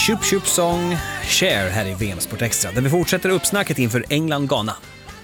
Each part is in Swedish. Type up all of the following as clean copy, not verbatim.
Chup Chup Song Share här i VM Sport Extra, där vi fortsätter uppsnacket inför England-Ghana.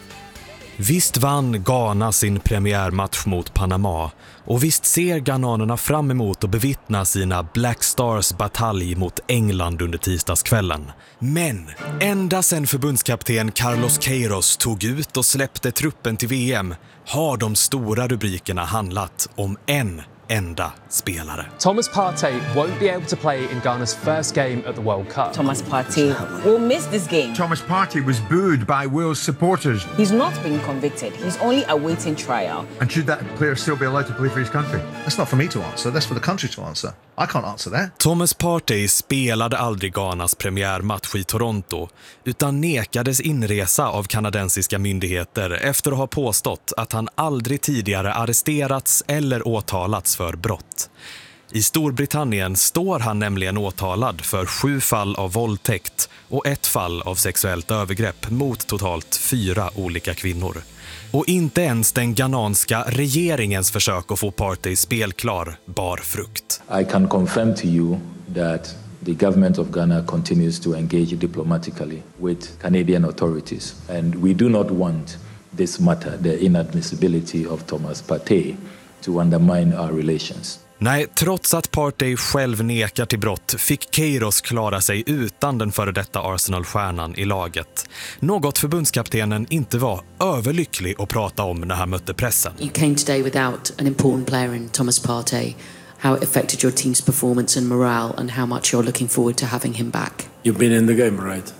Visst vann Ghana sin premiärmatch mot Panama, och visst ser ghananerna fram emot att bevittna sina Black Stars batalj mot England under tisdagskvällen. Men ända sedan förbundskapten Carlos Queiroz tog ut och släppte truppen till VM har de stora rubrikerna handlat om en enda spelare. Thomas Partey won't be able to play in Ghana's first game at the World Cup. Thomas Partey will miss this game. Thomas Partey was booed by Wales supporters. He's not been convicted. He's only awaiting trial. And should that player still be allowed to play for his country? That's not for me to answer. That's for the country to answer. I can't answer that. Thomas Partey spelade aldrig Ghanas premiärmatch i Toronto, utan nekades inresa av kanadensiska myndigheter efter att ha påstått att han aldrig tidigare arresterats eller åtalats för brott. I Storbritannien står han nämligen åtalad för 7 fall av våldtäkt och 1 fall av sexuellt övergrepp mot totalt 4 olika kvinnor. Och inte ens den ghananska regeringens försök att få Partey spelklar bar frukt. I can confirm to you that the government of Ghana continues to engage diplomatically with Canadian authorities, and we do not want this matter, the inadmissibility of Thomas Partey, to undermine our relations. Nej, trots att Partey själv nekar till brott fick Queiroz klara sig utan den före detta Arsenal-stjärnan i laget. Något förbundskaptenen inte var överlycklig att prata om när han mötte pressen. You came today without an important player in Thomas Partey. How it affected your team's performance and morale, and how much you're looking forward to having him back. You've been in the game, right?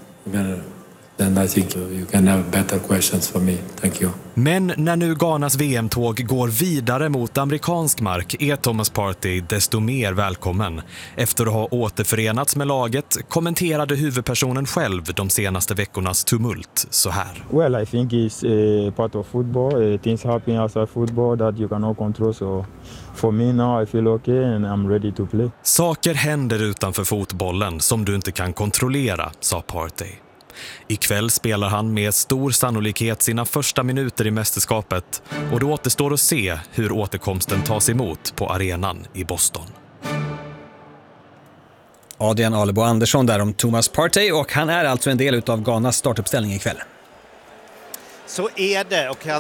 Then I think you can have better questions for me. Thank you. Men när nu Ghanas VM-tåg går vidare mot amerikansk mark är Thomas Partey desto mer välkommen. Efter att ha återförenats med laget kommenterade huvudpersonen själv de senaste veckornas tumult så här. Well, I think it's a part of football. Things happen outside football that you cannot control. So for me now I feel okay and I'm ready to play. Saker händer utanför fotbollen som du inte kan kontrollera, sa Partey. Ikväll spelar han med stor sannolikhet sina första minuter i mästerskapet, och det återstår att se hur återkomsten tas emot på arenan i Boston. Adrian Alebo Andersson där om Thomas Partey, och han är alltså en del av Ghanas startuppställning ikväll. Så är det, och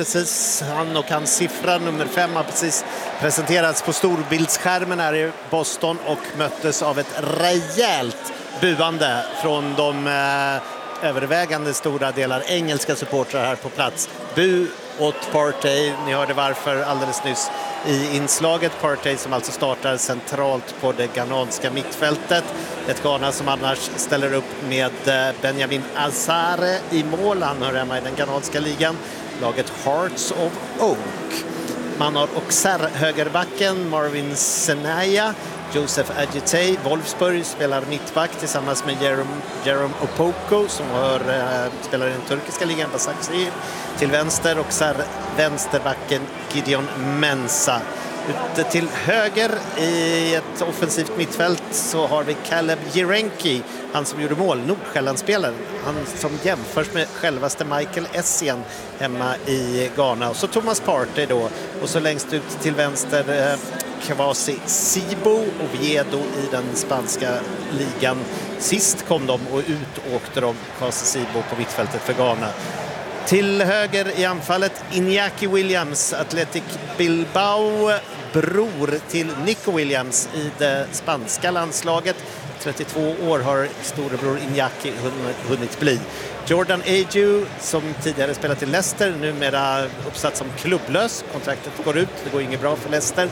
han och hans siffra nummer 5 har precis presenterats på storbildsskärmen här i Boston och möttes av ett rejält buande från de övervägande stora delar engelska supportrar här på plats. Bu åt Partey, ni hörde varför alldeles nyss i inslaget. Partey som alltså startar centralt på det ghananska mittfältet. Ett Ghana som annars ställer upp med Benjamin Azare i mål. Han hör hemma i den ghananska ligan. Laget Hearts of Oak. Man har Auxerre högerbacken, Marvin Senaya, Joseph Adjetey, Wolfsburg spelar mittback tillsammans med Jerome Opoko som spelar i den turkiska ligan, Basaksehir till vänster, och vänsterbacken Gideon Mensah. Ute till höger i ett offensivt mittfält så har vi Caleb Jirenki, han som gjorde mål, Nordsjällandsspelaren, han som jämförs med självaste Michael Essien hemma i Ghana. Och så Thomas Partey då, och så längst ut till vänster Kwasi Sibo, Oviedo i den spanska ligan. Sist kom de och ut åkte de, Kwasi Sibo på mittfältet för Ghana. Till höger i anfallet Iñaki Williams, Athletic Bilbao, bror till Nico Williams i det spanska landslaget. 32 år har storebror Iñaki hunnit bli. Jordan Ayew som tidigare spelat i Leicester, numera uppsatt som klubblös. Kontraktet går ut, det går inget bra för Leicester.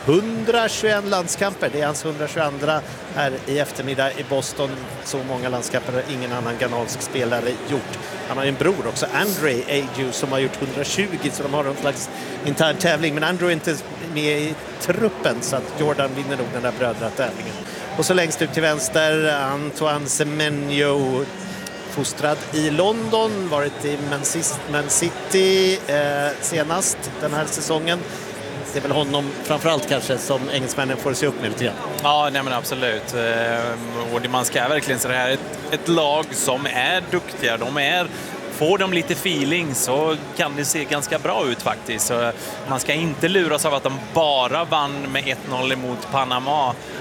121 landskamper, det är hans 122 här i eftermiddag i Boston. Så många landskamper har ingen annan ghanansk spelare gjort. Han har en bror också, Andre Ayew, som har gjort 120, så de har en slags intern tävling. Men Andre är inte med i truppen, så att Jordan vinner nog den där brödratävlingen. Och så längst ut till vänster Antoine Semenyo, fostrad i London, varit i Man City senast den här säsongen. Det är väl honom framförallt kanske som engelsmännen får se upp med lite grann. Ja, nej men absolut. Och man ska verkligen säga det här, ett lag som är duktiga, får de lite feeling så kan det se ganska bra ut faktiskt. Så man ska inte luras av att de bara vann med 1-0 emot Panama.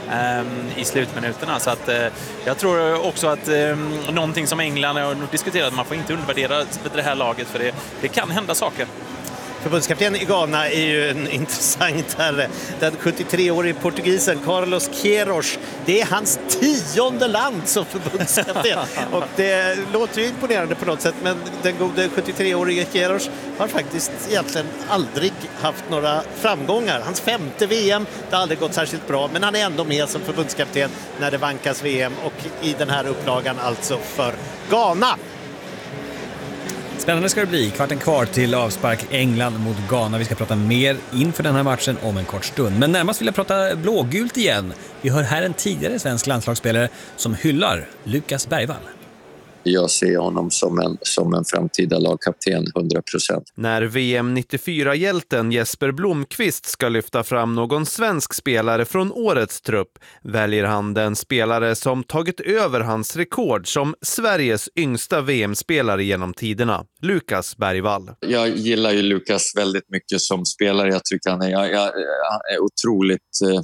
i slutminuterna. Så att, jag tror också att någonting som England har diskuterat, man får inte undervärdera det här laget, för det kan hända saker. Förbundskapten i Ghana är ju en intressant herre. Den 73-årige portugisen Carlos Queiroz, det är hans 10:e land som förbundskapten. Och det låter ju imponerande på något sätt, men den gode 73-årige Queiroz har faktiskt egentligen aldrig haft några framgångar. Hans 5:e VM, det har aldrig gått särskilt bra, men han är ändå med som förbundskapten när det vankas VM, och i den här upplagan alltså för Ghana. Spännande ska det bli. Kvarten kvar till avspark, England mot Ghana. Vi ska prata mer inför den här matchen om en kort stund. Men närmast vill jag prata blågult igen. Vi hör här en tidigare svensk landslagsspelare som hyllar Lukas Bergvall. Jag ser honom som en framtida lagkapten 100%. När VM 94-hjälten Jesper Blomqvist ska lyfta fram någon svensk spelare från årets trupp väljer han den spelare som tagit över hans rekord som Sveriges yngsta VM-spelare genom tiderna, Lukas Bergvall. Jag gillar ju Lukas väldigt mycket som spelare. Jag tycker han är otroligt...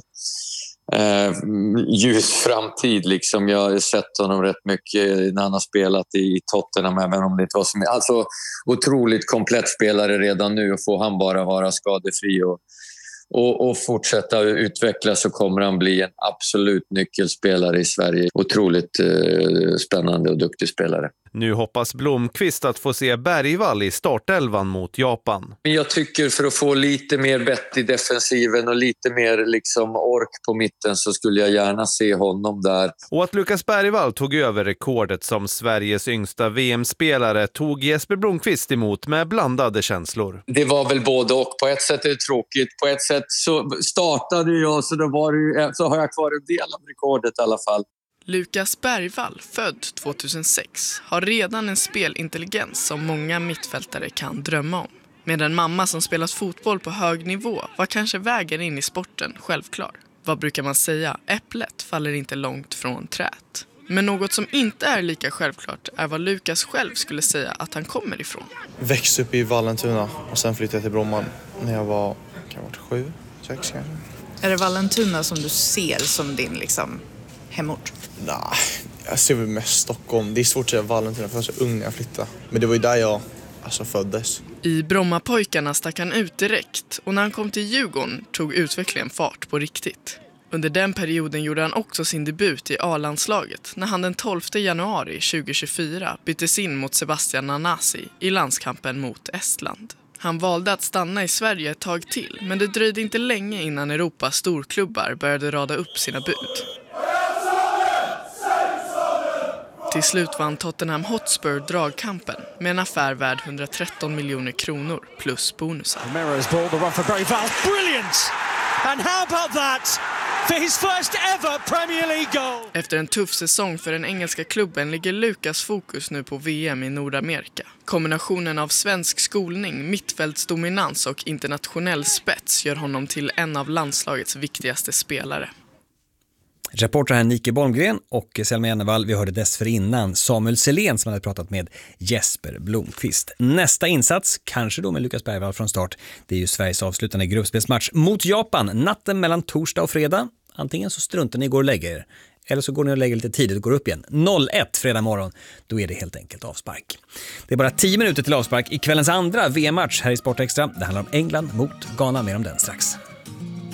ljus framtid liksom. Jag har sett honom rätt mycket när han har spelat i Tottenham, även om det inte var som... Alltså otroligt komplett spelare redan nu, och får han bara vara skadefri och fortsätta utvecklas, så kommer han bli en absolut nyckelspelare i Sverige. Otroligt spännande och duktig spelare. Nu hoppas Blomqvist att få se Bergvall i startelvan mot Japan. Jag tycker för att få lite mer bett i defensiven och lite mer liksom ork på mitten, så skulle jag gärna se honom där. Och att Lukas Bergvall tog över rekordet som Sveriges yngsta VM-spelare tog Jesper Blomqvist emot med blandade känslor. Det var väl både och. På ett sätt är det tråkigt. På ett sätt så startade jag, så har jag kvar en del av rekordet i alla fall. Lukas Bergvall, född 2006, har redan en spelintelligens som många mittfältare kan drömma om. Med en mamma som spelat fotboll på hög nivå var kanske vägen in i sporten självklar. Vad brukar man säga? Äpplet faller inte långt från träet. Men något som inte är lika självklart är vad Lukas själv skulle säga att han kommer ifrån. Växte upp i Vallentuna och sen flyttade jag till Bromma när jag var 7, 6 kanske. Är det Vallentuna som du ser som din liksom hemort? Nej, jag ser väl mest Stockholm. Det är svårt att säga Vallentuna för jag var så ung när jag flyttade. Men det var ju där jag föddes. I Brommapojkarna stack han ut direkt, och när han kom till Djurgården tog utvecklingen fart på riktigt. Under den perioden gjorde han också sin debut i A-landslaget när han den 12 januari 2024 byttes in mot Sebastian Nanasi i landskampen mot Estland. Han valde att stanna i Sverige ett tag till, men det dröjde inte länge innan Europas storklubbar började rada upp sina bud. Till slut vann Tottenham Hotspur dragkampen med en affär värd 113 miljoner kronor plus bonusar. Ramirez ball, the run for Bergvall, brilliant! And how about that? For his first ever Premier League goal. Efter en tuff säsong för den engelska klubben ligger Lukas fokus nu på VM i Nordamerika. Kombinationen av svensk skolning, mittfältsdominans och internationell spets gör honom till en av landslagets viktigaste spelare. Reporter här Nike Bolmgren och Selma Jennevall. Vi hörde dessförinnan Samuel Selén som hade pratat med Jesper Blomqvist. Nästa insats, kanske då med Lukas Bergvall från start, det är ju Sveriges avslutande gruppspelsmatch mot Japan natten mellan torsdag och fredag. Antingen så struntar ni går och lägger er, eller så går ni och lägger lite tidigt och går upp igen. 01 fredag morgon, då är det helt enkelt avspark. Det är bara 10 minuter till avspark i kvällens andra VM-match här i Sportextra. Det handlar om England mot Ghana, mer om den strax.